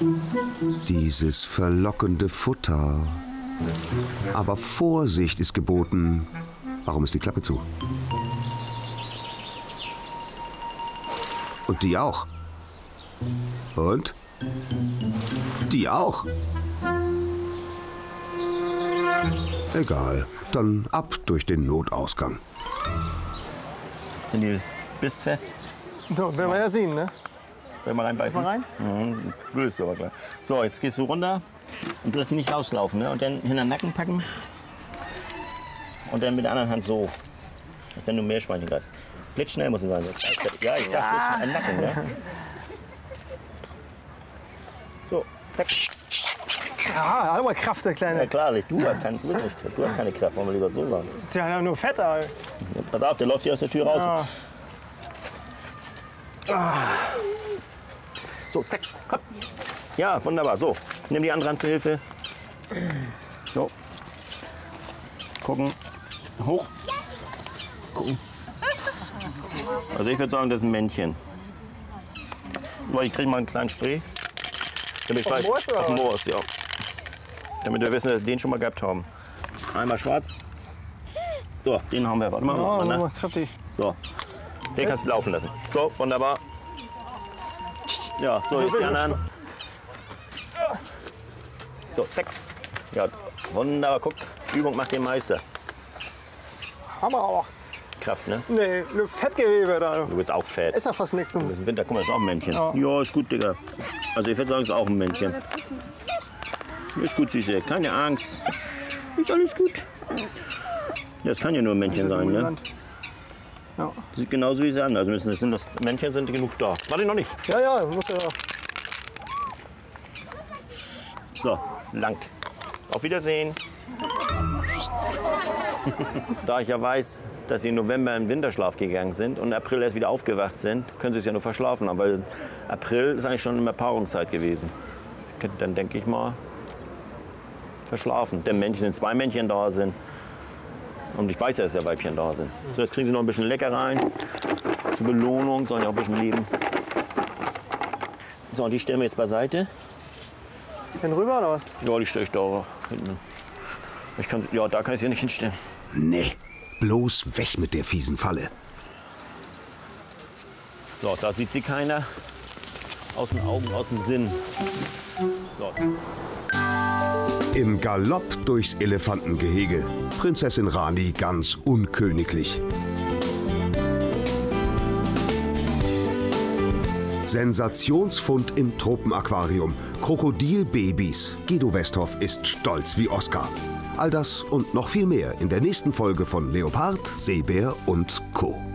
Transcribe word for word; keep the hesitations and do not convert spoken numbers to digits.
Dieses verlockende Futter. Aber Vorsicht ist geboten. Warum ist die Klappe zu? Und die auch. Und? Die auch. Egal, dann ab durch den Notausgang. Sind die bissfest? So, werden wir ja sehen, ne? Soll ich mal reinbeißen? Mal rein? Mhm, willst du aber klar. So, jetzt gehst du runter und lass sie nicht rauslaufen, ne? Und dann hinter den Nacken packen. Und dann mit der anderen Hand so. Als wenn du Meerschweinchen greifst. Blitzschnell muss es sein. Ja, ich sag ja. Ein Nacken, ne? So, zack. Ja, hat aber Kraft, der Kleine. Ja, klar, du hast keine, du hast nicht, du hast keine Kraft, wollen wir lieber so sagen. Tja, ja, nur Fett, ey. Pass auf, der läuft hier aus der Tür raus. Ja. Ah. So, zack, hopp. Ja, wunderbar. So, nimm die andere Hand zur Hilfe. So. Gucken. Hoch. Gucken. Also ich würde sagen, das ist ein Männchen. Ich kriege mal einen kleinen Spray. Damit ich Auf weiß, Moos, oder auf dem was? Moos, ja. Damit wir wissen, dass wir den schon mal gehabt haben. Einmal schwarz. So, den haben wir. Warte mal. Oh, mal, mal kräftig. So, den kannst du laufen lassen. So, wunderbar. Ja, so, So jetzt die will ich. anderen. So, zack. Ja, wunderbar. Guck, Übung macht den Meister. Aber auch. Kraft, ne? Nee, nur Fettgewebe da. Du bist auch fett. Ist ja fast nichts. Das ist im Winter, guck mal, das ist auch ein Männchen. Ja. Ja, ist gut, Digga. Also ich würde sagen, es ist auch ein Männchen. Ist gut, Süße. Keine Angst. Ist alles gut. Das kann ja nur ein Männchen sein, ne? Ja. Sieht genauso wie sie an. Also müssen das sind das Männchen sind genug da. Warte noch nicht. Ja, ja, muss ja. So, langt. Auf Wiedersehen. Da ich ja weiß, dass sie im November in Winterschlaf gegangen sind und im April erst wieder aufgewacht sind, können sie es ja nur verschlafen haben, weil April ist eigentlich schon eine Paarungszeit gewesen. Dann denke ich mal, verschlafen. Denn Männchen sind zwei Männchen da sind. Und ich weiß ja, dass ja Weibchen da sind. So, jetzt kriegen sie noch ein bisschen Leckereien. Zur Belohnung sollen ja auch ein bisschen leben. So, und die stellen wir jetzt beiseite. Hin rüber oder was? Ja, die stelle ich da hinten. Ich kann, ja, da kann ich sie nicht hinstellen. Nee, bloß weg mit der fiesen Falle. So, da sieht sie keiner. Aus den Augen, aus dem Sinn. So. Im Galopp durchs Elefantengehege. Prinzessin Rani ganz unköniglich. Sensationsfund im Tropenaquarium. Krokodilbabys. Guido Westhoff ist stolz wie Oscar. All das und noch viel mehr in der nächsten Folge von Leopard, Seebär und Co.